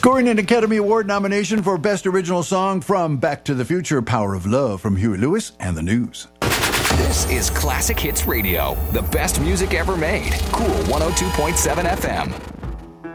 Scoring an Academy Award nomination for Best Original Song from Back to the Future, Power of Love from Huey Lewis and the News. This is Classic Hits Radio, the best music ever made. Cool 102.7 FM.